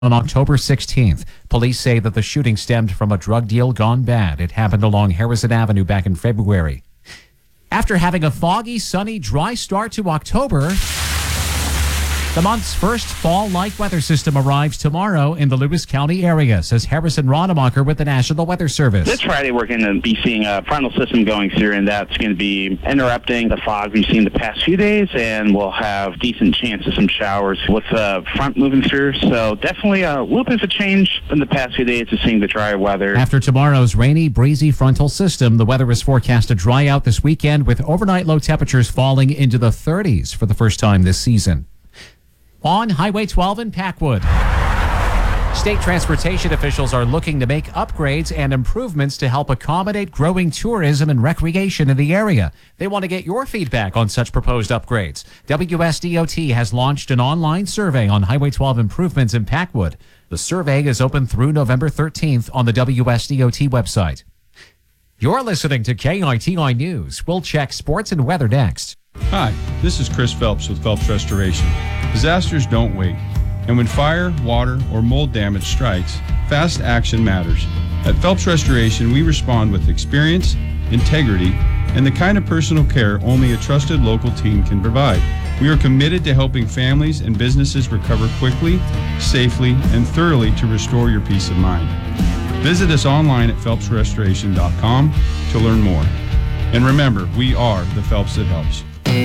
On October 16th, police say that the shooting stemmed from a drug deal gone bad. It happened along Harrison Avenue back in February. After having a foggy, sunny, dry start to October, the month's first fall-like weather system arrives tomorrow in the Lewis County area, says Harrison Rodemacher with the National Weather Service. This Friday, we're going to be seeing a frontal system going through, and that's going to be interrupting the fog we've seen the past few days, and we'll have decent chance of some showers with the front moving through. So definitely a little bit of a change in the past few days of seeing the drier weather. After tomorrow's rainy, breezy frontal system, the weather is forecast to dry out this weekend with overnight low temperatures falling into the 30s for the first time this season. On Highway 12 in Packwood, state transportation officials are looking to make upgrades and improvements to help accommodate growing tourism and recreation in the area. They want to get your feedback on such proposed upgrades. WSDOT has launched an online survey on Highway 12 improvements in Packwood. The survey is open through November 13th on the WSDOT website. You're listening to KITI News. We'll check sports and weather next. Hi, this is Chris Phelps with Phelps Restoration. Disasters don't wait, and when fire, water, or mold damage strikes, fast action matters. At Phelps Restoration, we respond with experience, integrity, and the kind of personal care only a trusted local team can provide. We are committed to helping families and businesses recover quickly, safely, and thoroughly to restore your peace of mind. Visit us online at phelpsrestoration.com to learn more. And remember, we are the Phelps that helps.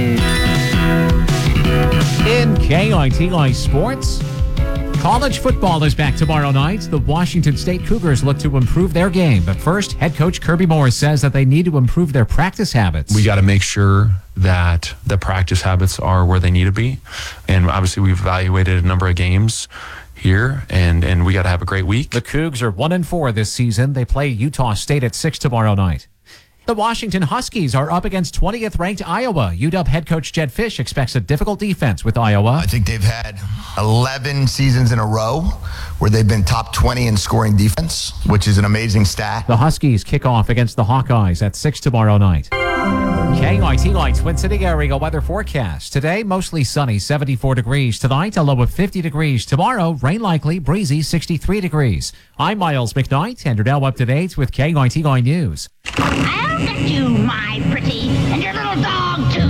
In KITI Sports, college football is back tomorrow night. The Washington State Cougars look to improve their game. But first, head coach Kirby Morris says that they need to improve their practice habits. We got to make sure that the practice habits are where they need to be. And obviously, we've evaluated a number of games here, and we got to have a great week. The Cougs are 1-4 this season. They play Utah State at 6 tomorrow night. The Washington Huskies are up against 20th-ranked Iowa. UW head coach Jed Fish expects a difficult defense with Iowa. I think they've had 11 seasons in a row where they've been top 20 in scoring defense, which is an amazing stat. The Huskies kick off against the Hawkeyes at 6 tomorrow night. KITI Twin City area weather forecast. Today, mostly sunny, 74 degrees. Tonight, a low of 50 degrees. Tomorrow, rain likely, breezy, 63 degrees. I'm Miles McKnight, and you're now up to date with KITI News. I'll get you, my pretty, and your little dog, too.